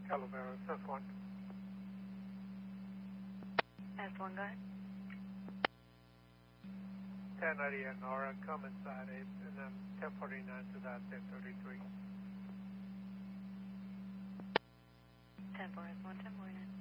Calaveras, S1. S1, go ahead. 1090 at Nora, come inside 8, and then 1049 to that, 1033. 10-4, S1, 1049.